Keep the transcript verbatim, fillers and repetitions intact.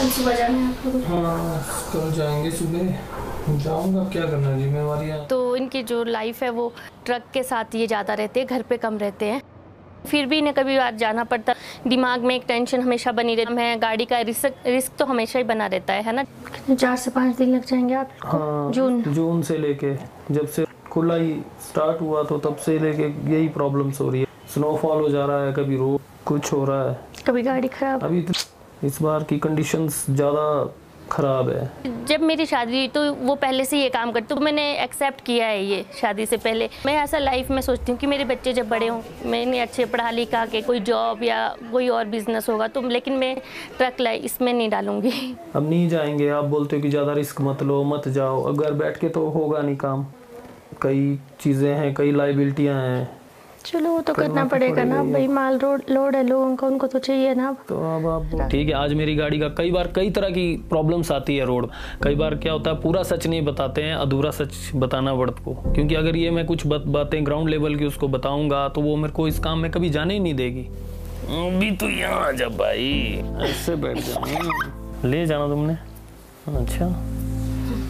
कल सुबह जाना है आपको? हाँ कल जाएंगे सुबह, जाऊंगा, क्या करना, जिम्मेवारियाँ। तो इनकी जो लाइफ है वो ट्रक के साथ ये ज़्यादा रहते हैं, घर पे कम रहते हैं। फिर भी इन्हें कभी बार जाना पड़ता, दिमाग में एक टेंशन हमेशा बनी रहती है, गाड़ी का रिस्क रिस्क तो हमेशा ही बना रहता है है ना। चार से पाँच दिन लग जाएंगे आपको। हाँ, जून जून से लेके जब से खुला ही स्टार्ट हुआ तो तब से लेके यही प्रॉब्लम्स हो रही है। स्नोफॉल हो जा रहा है, कभी रोड कुछ हो रहा है, कभी गाड़ी खराब। अभी तो इस बार की कंडीशंस ज़्यादा खराब है। जब मेरी शादी हुई तो वो पहले से ये काम करते, तो मैंने एक्सेप्ट किया है ये शादी से पहले। मैं ऐसा लाइफ में सोचती हूँ कि मेरे बच्चे जब बड़े हों, मैंने अच्छे पढ़ा लिखा के कोई जॉब या कोई और बिजनेस होगा तो, लेकिन मैं ट्रक लाइफ इसमें नहीं डालूंगी। अब नहीं जाएंगे, आप बोलते हो कि ज़्यादा रिस्क मत लो, मत जाओ, अगर बैठ के तो होगा नहीं काम, कई चीज़ें हैं, कई लाइबिलिटियाँ हैं। चलो वो तो करना पड़ेगा ना भाई, माल रोड लोड है लोगों का, उनको तो चाहिए ना। तो अब आप ठीक है, आज मेरी गाड़ी का कई बार कई तरह की प्रॉब्लम्स आती है रोड। कई बार क्या होता है, पूरा सच नहीं बताते हैं, अधूरा सच बताना पड़ता को, क्योंकि अगर ये मैं कुछ बातें ग्राउंड लेवल की उसको बताऊंगा तो वो मेरे को इस काम में कभी जाने ही नहीं देगी। अभी तो यहाँ आ जा भाई, ऐसे बैठ जा, ले जाना तुमने। अच्छा